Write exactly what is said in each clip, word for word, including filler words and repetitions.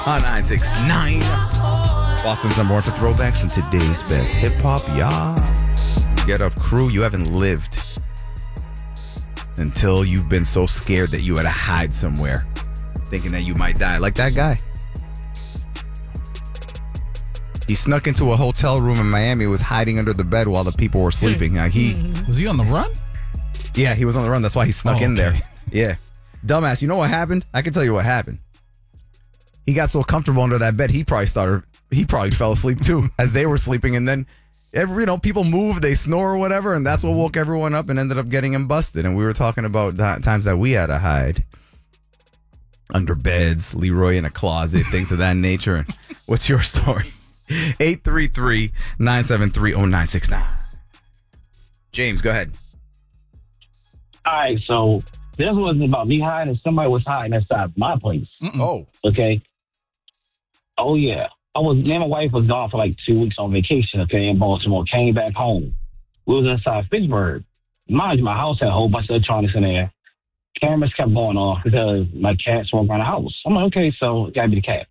on nine six nine. Boston's number one for throwbacks and today's best hip hop. Yeah. Get up, crew. You haven't lived until you've been so scared that you had to hide somewhere, thinking that you might die. Like that guy. He snuck into a hotel room in Miami, was hiding under the bed while the people were sleeping. Now he Was he on the run? Yeah, he was on the run. That's why he snuck Oh, in there. okay. Yeah. Dumbass, you know what happened? I can tell you what happened. He got so comfortable under that bed, he probably started, he probably fell asleep too as they were sleeping. And then, every, you know, people move, they snore or whatever. And that's what woke everyone up and ended up getting him busted. And we were talking about th- times that we had to hide under beds, Leroy in a closet, things of that nature. And what's your story? eight three three, nine seven three, oh nine six nine. James, go ahead. All right, so this wasn't about me hiding. Somebody was hiding inside my place. Mm-mm. Oh. Okay. Oh yeah, I was. Me and my wife was gone for like two weeks on vacation. Okay, in Baltimore. Came back home. We was inside Pittsburgh. Mind you, my house had a whole bunch of electronics in there. Cameras kept going off because my cats walk around the house. I'm like, okay, so it gotta be the cats.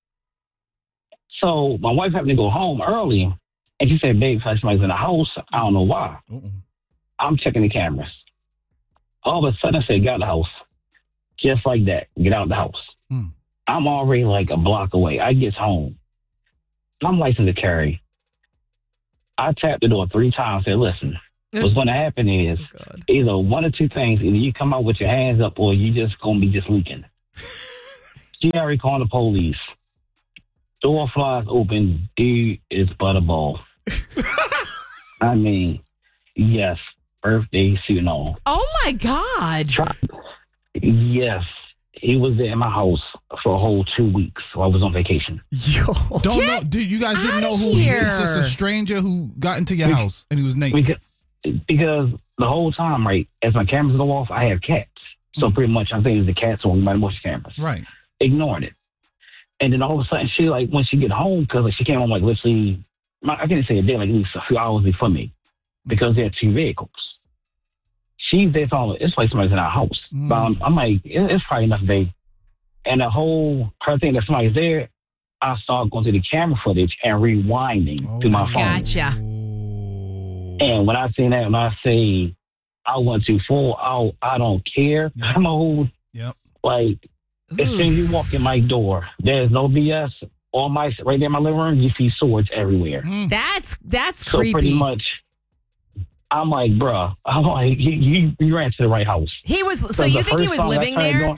So my wife happened to go home early, and she said, "Babe, somebody's in the house." I don't know why. Mm-mm. I'm checking the cameras. All of a sudden, I said, "Get out of the house." Just like that. Get out of the house. Hmm. I'm already like a block away. I get home. I'm licensed to carry. I tapped the door three times. Said, "Listen, what's going to happen is God. either one or two things. Either you come out with your hands up or you just going to be just leaking." She already called the police. Door flies open. Dude is butterball. I mean, yes, birthday suit and all. Oh, my God. Try- Yes, he was there in my house for a whole two weeks while I was on vacation. Yo. Don't Get know. Dude, you guys didn't outta know who he is. It's just here. a stranger who got into your house and he was naked. Because, because the whole time, right, as my cameras go off, I have cats. So Mm. pretty much I'm thinking it's the cats on my motion cameras. Right. Ignoring it. And then all of a sudden, she, like, when she get home, because like, she came home, like, literally, I can't say a day, like, at least a few hours before me, because there are two vehicles. She's there telling it's like somebody's in our house. Mm. But I'm, I'm like, it, it's probably enough, babe. And the whole, her thing that somebody's there, I start going to the camera footage and rewinding Oh, through my phone. Gotcha. Oh. And when I see that, when I say I went too full, I, I don't care. Yep. I'm old. Yep. Like, as soon as you walk in my door, there's no B S. On my right there in my living room, you see swords everywhere. Mm. That's that's So creepy. pretty much, I'm like, bruh, I'm like, you, you, you ran to the right house. He was. So Because you the think he first was song I living turned there? on,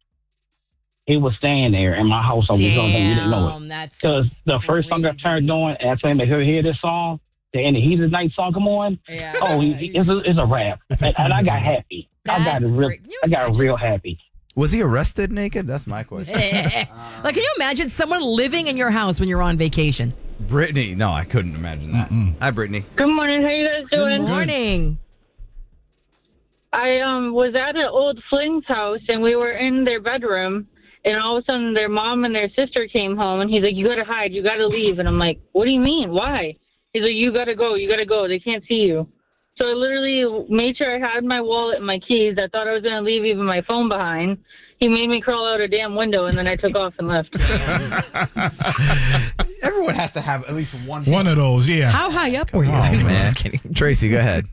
he was staying there in my house. I was on thing. You didn't know it. Damn, that's Because the first song I crazy. turned on, and I told him to hear, hear this song, the end of He's a Night song come on. Yeah. Oh, he, he- it's, a, it's a rap. And, and I got happy. I got That's real, great. Can you I got imagine? real happy. Was he arrested naked? That's my question. Like, can you imagine someone living in your house when you're on vacation? Brittany. No, I couldn't imagine that. Mm-mm. Hi, Brittany. Good morning. How you guys Good doing? morning. I um was at an old fling's house and we were in their bedroom and all of a sudden their mom and their sister came home and he's like, "You gotta hide, you gotta leave." And I'm like, "What do you mean? Why?" He's like, "You gotta go, you gotta go. They can't see you." So I literally made sure I had my wallet and my keys. I thought I was gonna leave even my phone behind. He made me crawl out a damn window and then I took off and left. Everyone has to have at least one. One of those, yeah. How high up were you? Oh, I'm man. just kidding. Tracy, go ahead.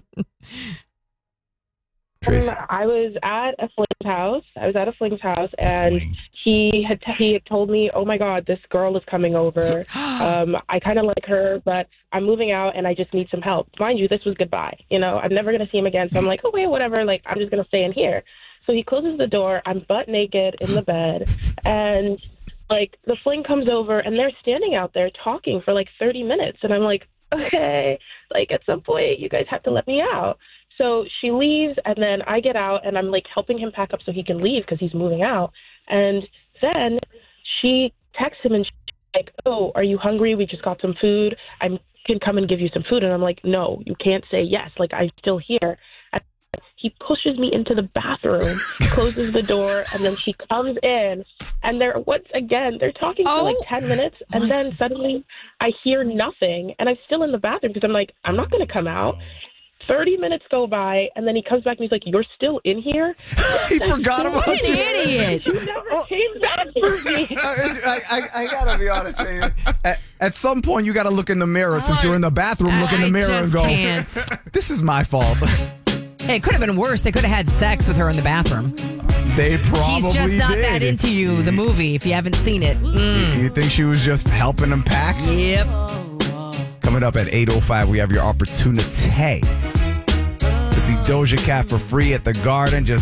Tracy. Um, I was at a fling's house. I was at a fling's house, and Flings. he had he had told me, "Oh my God, this girl is coming over. Um, I kind of like her, but I'm moving out, and I just need some help." Mind you, this was goodbye. You know, I'm never gonna see him again. So I'm like, "Okay, whatever. Like, I'm just gonna stay in here." So he closes the door. I'm butt naked in the bed, and like the fling comes over, and they're standing out there talking for like thirty minutes, and I'm like, "Okay, like at some point, you guys have to let me out." So she leaves, and then I get out, and I'm, like, helping him pack up so he can leave because he's moving out. And then she texts him, and she's like, "Oh, are you hungry? We just got some food. I can come and give you some food." And I'm like, "No, you can't say yes. Like, I'm still here." And he pushes me into the bathroom, closes the door, and then she comes in. And they're, once again, they're talking Oh. for, like, ten minutes. And then suddenly I hear nothing, and I'm still in the bathroom because I'm like, I'm not going to come out. thirty minutes go by, and then he comes back and he's like, "You're still in here?" He forgot about What you. an idiot. You never came back for me. I, I, I gotta be honest with you. At, at some point, you gotta look in the mirror. Since you're in the bathroom, look in the I mirror and just go, can't. "This is my fault." Hey, it could have been worse. They could have had sex with her in the bathroom. They probably He's just not did. that into you, the movie, if you haven't seen it. Mm. You think she was just helping him pack? Yep. Coming up at eight oh five, we have your opportunity to see Doja Cat for free at the Garden. Just